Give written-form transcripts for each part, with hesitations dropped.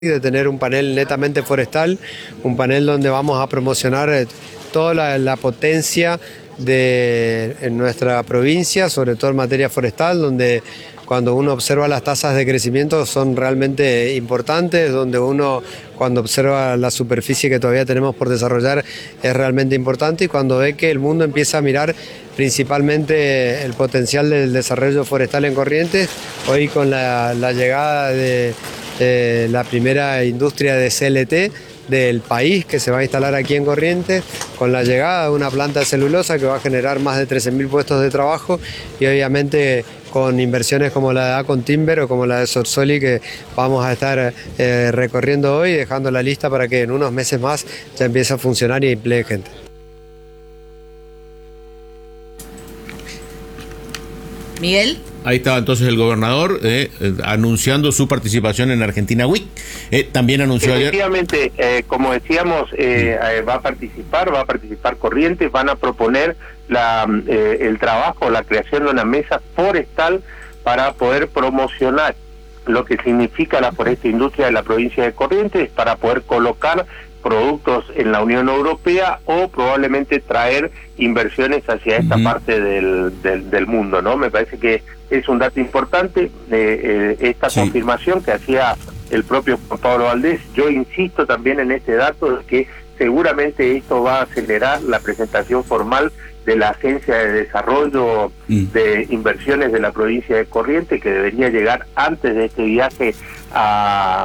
de tener un panel netamente forestal, un panel donde vamos a promocionar toda la potencia en nuestra provincia, sobre todo en materia forestal, donde cuando uno observa las tasas de crecimiento son realmente importantes, donde uno cuando observa la superficie que todavía tenemos por desarrollar es realmente importante, y cuando ve que el mundo empieza a mirar principalmente el potencial del desarrollo forestal en Corrientes, hoy con la llegada de la primera industria de CLT del país que se va a instalar aquí en Corrientes, con la llegada de una planta de celulosa que va a generar más de 13.000 puestos de trabajo, y obviamente con inversiones como la de Acon Timber o como la de Sorsoli, que vamos a estar recorriendo hoy, dejando la lista para que en unos meses más ya empiece a funcionar y emplee gente. Miguel. Ahí estaba entonces el gobernador anunciando su participación en Argentina Week. También anunció efectivamente, como decíamos, va a participar Corrientes, van a proponer el trabajo, la creación de una mesa forestal para poder promocionar lo que significa la foresta industria de la provincia de Corrientes, para poder colocar productos en la Unión Europea o probablemente traer inversiones hacia esta parte del mundo, ¿no? Me parece que es un dato importante esta confirmación que hacía el propio Juan Pablo Valdés. Yo insisto también en este dato de que seguramente esto va a acelerar la presentación formal de la Agencia de Desarrollo de Inversiones de la provincia de Corrientes, que debería llegar antes de este viaje a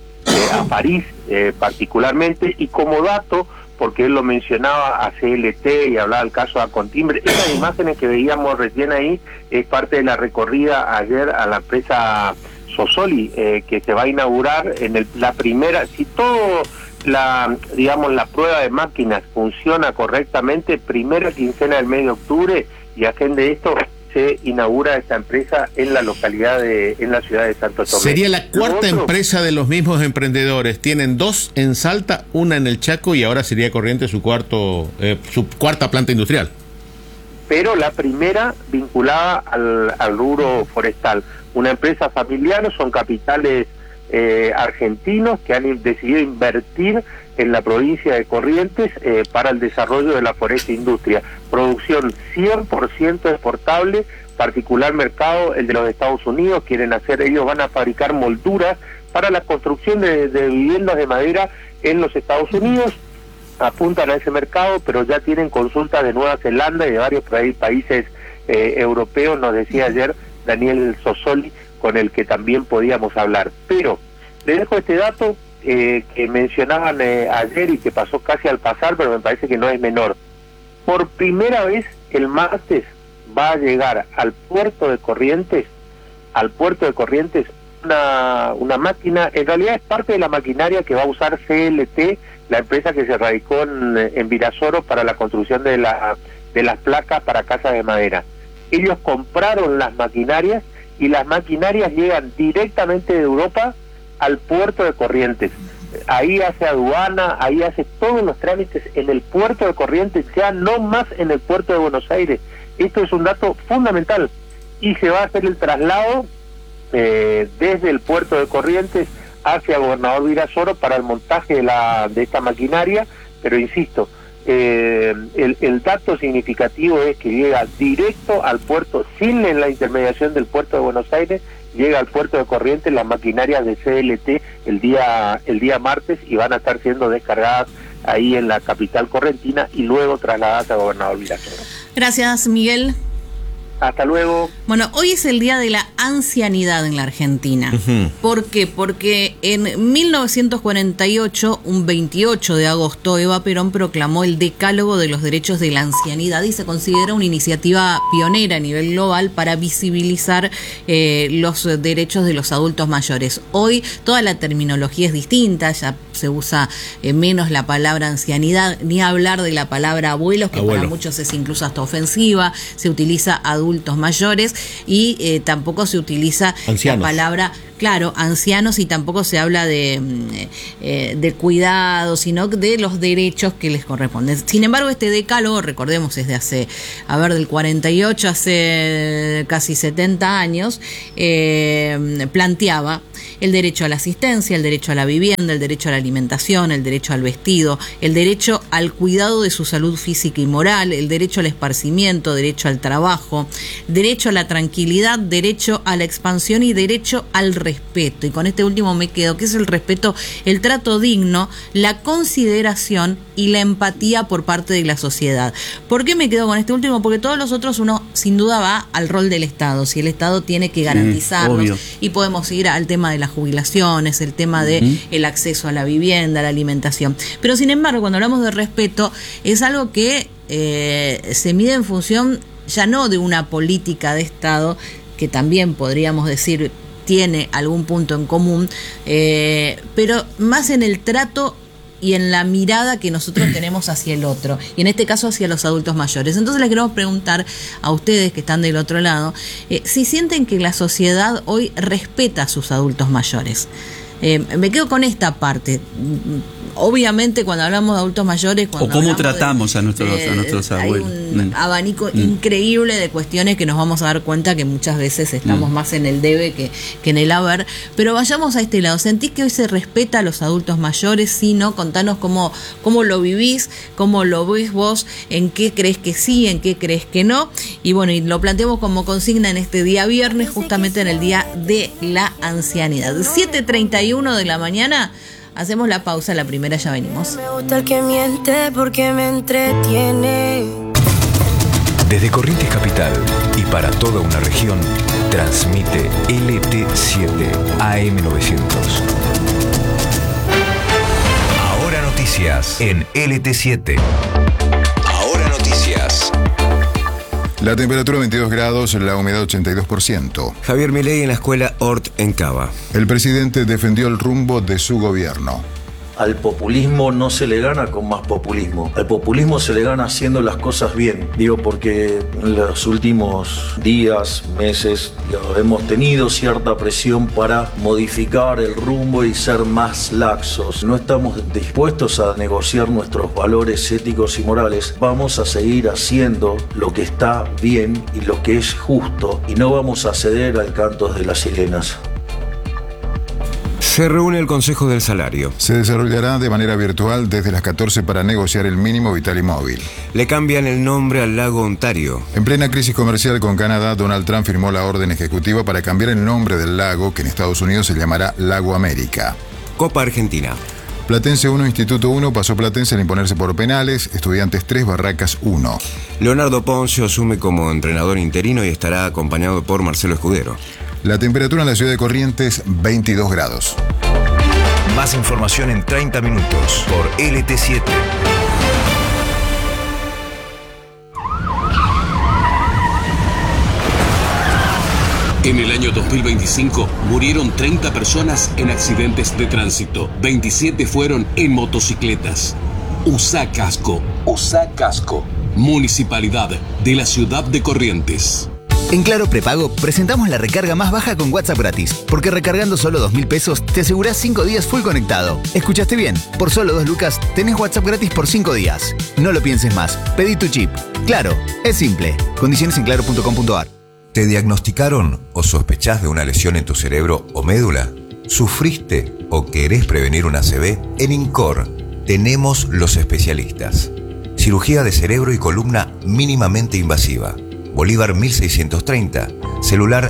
París particularmente. Y como dato, porque él lo mencionaba a CLT y hablaba del caso de Acon Timber, esas imágenes que veíamos recién ahí es parte de la recorrida ayer a la empresa Sorsoli, que se va a inaugurar en la primera, si todo la prueba de máquinas funciona correctamente, primera quincena del mes de octubre, y a fin de esto se inaugura esta empresa en la localidad en la ciudad de Santo Tomé. Sería la cuarta empresa de los mismos emprendedores. Tienen dos en Salta, una en el Chaco, y ahora sería Corrientes su cuarta planta industrial. Pero la primera vinculada al rubro forestal. Una empresa familiar, son capitales argentinos que han decidido invertir en la provincia de Corrientes para el desarrollo de la foresta industria. Producción 100% exportable, particular mercado el de los Estados Unidos. Ellos van a fabricar molduras para la construcción de viviendas de madera en los Estados Unidos. Apuntan a ese mercado, pero ya tienen consultas de Nueva Zelanda y de varios países europeos, nos decía ayer Daniel Sorsoli, con el que también podíamos hablar. Pero le dejo este dato que mencionaban ayer y que pasó casi al pasar, pero me parece que no es menor. Por primera vez el martes va a llegar al puerto de Corrientes, una máquina, en realidad es parte de la maquinaria que va a usar CLT, la empresa que se radicó en Virasoro para la construcción de las placas para casas de madera. Ellos compraron las maquinarias y las maquinarias llegan directamente de Europa al puerto de Corrientes. Ahí hace aduana, ahí hace todos los trámites en el puerto de Corrientes, ya no más en el puerto de Buenos Aires. Esto es un dato fundamental. Y se va a hacer el traslado desde el puerto de Corrientes hacia Gobernador Virasoro para el montaje de esta maquinaria, pero insisto, el dato significativo es que llega directo al puerto, sin la intermediación del puerto de Buenos Aires, llega al puerto de Corrientes las maquinarias de CLT el día martes, y van a estar siendo descargadas ahí en la capital correntina y luego trasladadas a Gobernador Virasoro. Gracias, Miguel. Hasta luego. Bueno, hoy es el Día de la Ancianidad en la Argentina. ¿Por qué? Porque en 1948, un 28 de agosto, Eva Perón proclamó el Decálogo de los Derechos de la Ancianidad y se considera una iniciativa pionera a nivel global para visibilizar los derechos de los adultos mayores. Hoy toda la terminología es distinta, ya se usa menos la palabra ancianidad, ni hablar de la palabra abuelos, que para muchos es incluso hasta ofensiva. Se utiliza adultos mayores y tampoco se utiliza ancianos. La palabra, claro, ancianos, y tampoco se habla de cuidado, sino de los derechos que les corresponden. Sin embargo, este decálogo, recordemos, es de hace, del 48, hace casi 70 años, planteaba el derecho a la asistencia, el derecho a la vivienda, el derecho a la alimentación, el derecho al vestido, el derecho al cuidado de su salud física y moral, el derecho al esparcimiento, derecho al trabajo, derecho a la tranquilidad, derecho a la expansión y derecho al respeto. Y con este último me quedo, que es el respeto, el trato digno, la consideración y la empatía por parte de la sociedad. ¿Por qué me quedo con este último? Porque todos los otros uno sin duda va al rol del Estado. Si el Estado tiene que garantizarnos, y podemos ir al tema de las jubilaciones, el tema de el acceso a la vivienda, a la alimentación. Pero sin embargo, cuando hablamos de respeto, es algo que se mide en función ya no de una política de Estado, que también podríamos decir tiene algún punto en común, pero más en el trato y en la mirada que nosotros tenemos hacia el otro, y en este caso hacia los adultos mayores. Entonces les queremos preguntar a ustedes que están del otro lado, si sienten que la sociedad hoy respeta a sus adultos mayores. Me quedo con esta parte. Obviamente cuando hablamos de adultos mayores, o cómo tratamos a nuestros abuelos, hay un abanico increíble de cuestiones que nos vamos a dar cuenta que muchas veces estamos más en el debe que en el haber. Pero vayamos a este lado. ¿Sentís que hoy se respeta a los adultos mayores? Si no, contanos cómo lo vivís, cómo lo ves vos, en qué crees que sí, en qué crees que no. Y bueno, y lo planteamos como consigna en este día viernes, justamente en el Día de la Ancianidad. 7:31 de la mañana. Hacemos la pausa, la primera, ya venimos. Me gusta el que miente porque me entretiene. Desde Corrientes Capital y para toda una región, transmite LT7 AM900. Ahora noticias en LT7. Ahora noticias. La temperatura 22 grados, la humedad 82%. Javier Milei en la escuela Hort en Cava. El presidente defendió el rumbo de su gobierno. Al populismo no se le gana con más populismo. Al populismo se le gana haciendo las cosas bien. Digo, porque en los últimos días, meses, hemos tenido cierta presión para modificar el rumbo y ser más laxos. No estamos dispuestos a negociar nuestros valores éticos y morales. Vamos a seguir haciendo lo que está bien y lo que es justo. Y no vamos a ceder al canto de las sirenas. Se reúne el Consejo del Salario. Se desarrollará de manera virtual desde las 14 para negociar el mínimo vital y móvil. Le cambian el nombre al lago Ontario. En plena crisis comercial con Canadá, Donald Trump firmó la orden ejecutiva para cambiar el nombre del lago, que en Estados Unidos se llamará Lago América. Copa Argentina. Platense 1, Instituto 1, pasó Platense al imponerse por penales, Estudiantes 3, Barracas 1. Leonardo Poncio asume como entrenador interino y estará acompañado por Marcelo Escudero. La temperatura en la ciudad de Corrientes, 22 grados. Más información en 30 minutos por LT7. En el año 2025 murieron 30 personas en accidentes de tránsito. 27 fueron en motocicletas. Usa casco. Usa casco. Municipalidad de la ciudad de Corrientes. En Claro Prepago presentamos la recarga más baja con WhatsApp gratis, porque recargando solo 2.000 pesos te asegurás 5 días full conectado. ¿Escuchaste bien? Por solo 2 lucas tenés WhatsApp gratis por 5 días. No lo pienses más, pedí tu chip. Claro, es simple. Condiciones en claro.com.ar. ¿Te diagnosticaron o sospechás de una lesión en tu cerebro o médula? ¿Sufriste o querés prevenir una ACV? En INCOR tenemos los especialistas. Cirugía de cerebro y columna mínimamente invasiva. Bolívar 1630, celular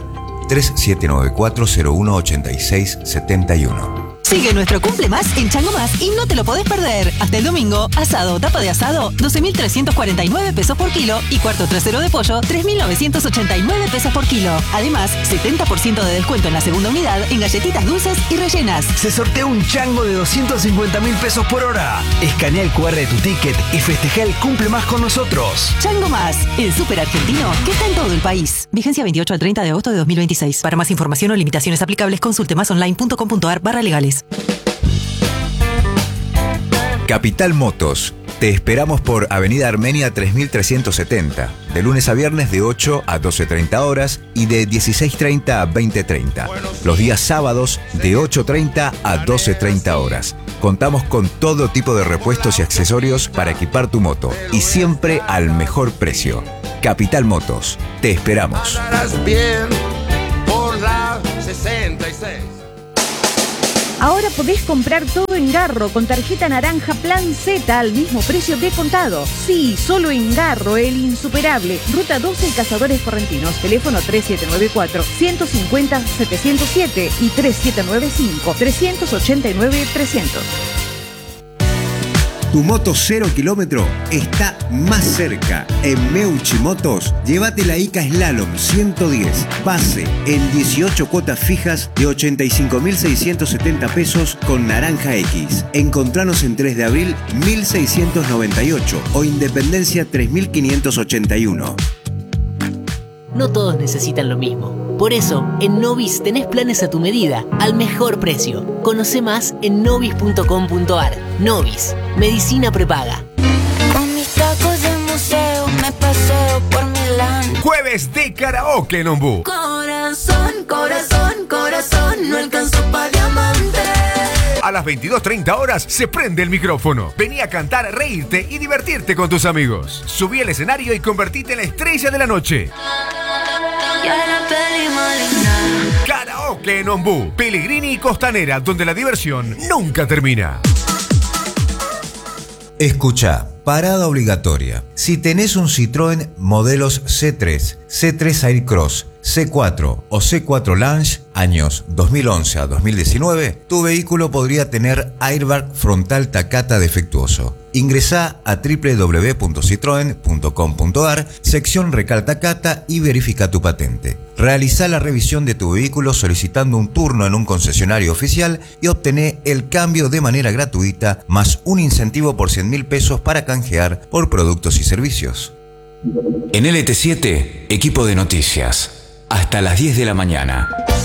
3794-018671. Sigue nuestro Cumple Más en Chango Más y no te lo podés perder. Hasta el domingo, asado, tapa de asado, 12.349 pesos por kilo y cuarto trasero de pollo, 3.989 pesos por kilo. Además, 70% de descuento en la segunda unidad en galletitas dulces y rellenas. Se sortea un chango de 250.000 pesos por hora. Escanea el QR de tu ticket y festeja el Cumple Más con nosotros. Chango Más, el súper argentino que está en todo el país. Vigencia 28 al 30 de agosto de 2026. Para más información o limitaciones aplicables, consulte másonline.com.ar/legales. Capital Motos. Te esperamos por Avenida Armenia 3370, de lunes a viernes de 8 a 12:30 horas y de 16:30 a 20:30. Los días sábados de 8:30 a 12:30 horas. Contamos con todo tipo de repuestos y accesorios para equipar tu moto y siempre al mejor precio. Capital Motos. Te esperamos. Bien por la 66. Ahora podés comprar todo en Garro con tarjeta naranja Plan Z al mismo precio que contado. Sí, solo en Garro, el insuperable. Ruta 12 y Cazadores Correntinos. Teléfono 3794-150-707 y 3795-389-300. Tu moto 0 kilómetro está más cerca. En Meucci Motos, llévate la Ica Slalom 110, base en 18 cuotas fijas de 85.670 pesos con naranja X. Encontranos en 3 de abril 1698 o Independencia 3581. No todos necesitan lo mismo. Por eso, en Novis tenés planes a tu medida, al mejor precio. Conoce más en novis.com.ar. Novis, medicina prepaga. Con mis tacos de museo me paseo por Milán. Jueves de karaoke en Ombú. Corazón, corazón, corazón, no alcanzó pa' diamante. A las 22:30 horas se prende el micrófono. Vení a cantar, reírte y divertirte con tus amigos. Subí al escenario y convertite en la estrella de la noche. Karaoke en Ombú, Pellegrini y Costanera, donde la diversión nunca termina. Escucha, parada obligatoria. Si tenés un Citroën modelos C3, C3 Aircross, C4 o C4 Lounge, años 2011 a 2019, tu vehículo podría tener airbag frontal Takata defectuoso. Ingresá a www.citroen.com.ar, sección Recal Takata y verifica tu patente. Realizá la revisión de tu vehículo solicitando un turno en un concesionario oficial y obtené el cambio de manera gratuita, más un incentivo por 100.000 pesos para canjear por productos y servicios. En LT7, equipo de noticias. Hasta las 10 de la mañana.